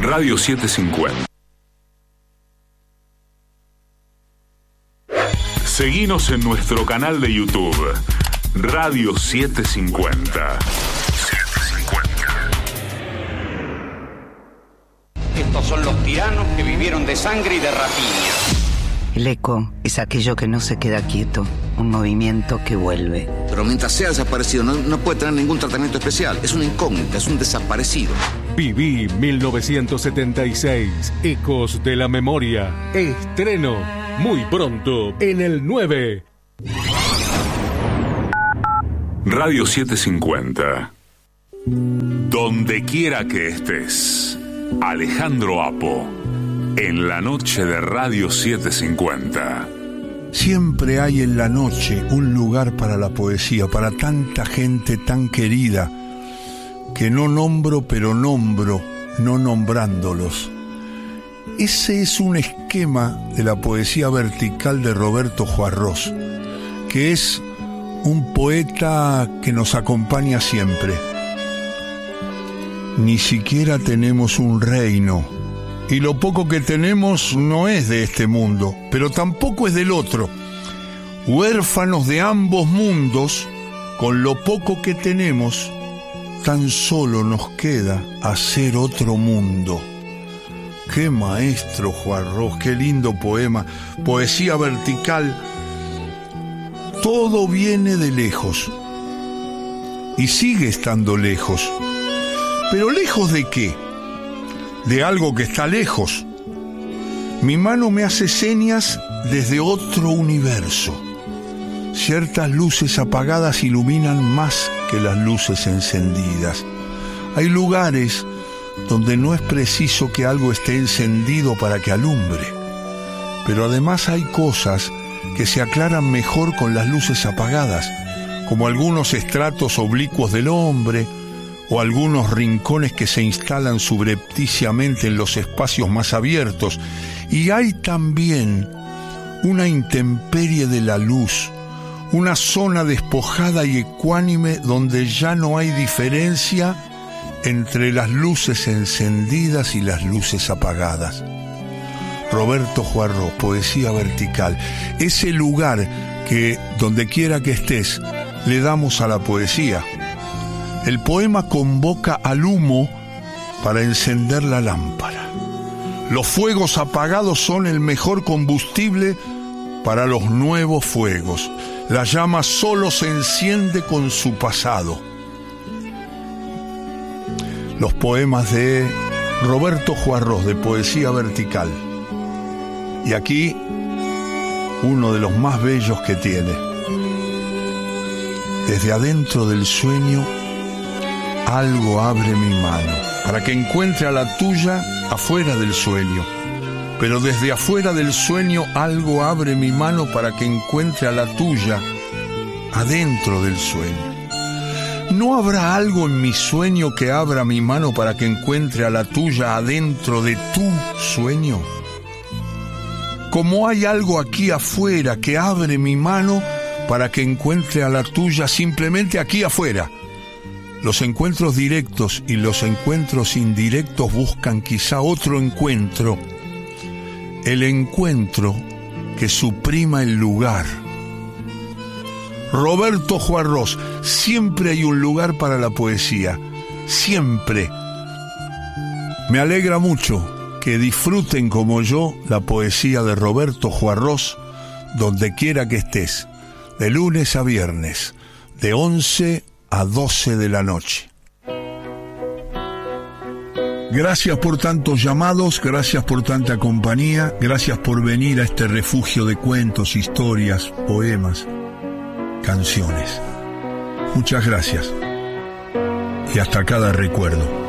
Radio 750. Seguinos en nuestro canal de YouTube, Radio 750. Estos son los tiranos que vivieron de sangre y de rapiña. El eco es aquello que no se queda quieto, un movimiento que vuelve. Pero mientras sea desaparecido no puede tener ningún tratamiento especial. Es una incógnita, es un desaparecido. Viví 1976, Ecos de la Memoria. Estreno muy pronto en el 9. Radio 750. Donde quiera que estés. Alejandro Apo. En la noche de Radio 750. Siempre hay en la noche un lugar para la poesía, para tanta gente tan querida, que no nombro, pero nombro, no nombrándolos. Ese es un esquema de la poesía vertical de Roberto Juarros, que es un poeta que nos acompaña siempre. Ni siquiera tenemos un reino, y lo poco que tenemos no es de este mundo, pero tampoco es del otro. Huérfanos de ambos mundos, con lo poco que tenemos, tan solo nos queda hacer otro mundo. ¡Qué maestro, Juarros! ¡Qué lindo poema! Poesía vertical. Todo viene de lejos, y sigue estando lejos. ¿Pero lejos de qué? De algo que está lejos. Mi mano me hace señas desde otro universo. Ciertas luces apagadas iluminan más que las luces encendidas. Hay lugares donde no es preciso que algo esté encendido para que alumbre. Pero además hay cosas que se aclaran mejor con las luces apagadas, como algunos estratos oblicuos del hombre, o algunos rincones que se instalan subrepticiamente en los espacios más abiertos. Y hay también una intemperie de la luz, una zona despojada y ecuánime donde ya no hay diferencia entre las luces encendidas y las luces apagadas. Roberto Juarros, Poesía Vertical, ese lugar que, donde quiera que estés, le damos a la poesía. El poema convoca al humo para encender la lámpara. Los fuegos apagados son el mejor combustible para los nuevos fuegos. La llama solo se enciende con su pasado. Los poemas de Roberto Juarros, de Poesía Vertical. Y aquí, uno de los más bellos que tiene. Desde adentro del sueño, algo abre mi mano, para que encuentre a la tuya afuera del sueño. Pero desde afuera del sueño algo abre mi mano para que encuentre a la tuya adentro del sueño. ¿No habrá algo en mi sueño que abra mi mano para que encuentre a la tuya adentro de tu sueño? Como hay algo aquí afuera que abre mi mano para que encuentre a la tuya simplemente aquí afuera. Los encuentros directos y los encuentros indirectos buscan quizá otro encuentro, el encuentro que suprima el lugar. Roberto Juarros, siempre hay un lugar para la poesía, siempre. Me alegra mucho que disfruten como yo la poesía de Roberto Juarros, donde quiera que estés, de lunes a viernes, de 11 a 12 de la noche. Gracias por tantos llamados, gracias por tanta compañía, gracias por venir a este refugio de cuentos, historias, poemas, canciones. Muchas gracias. Y hasta cada recuerdo.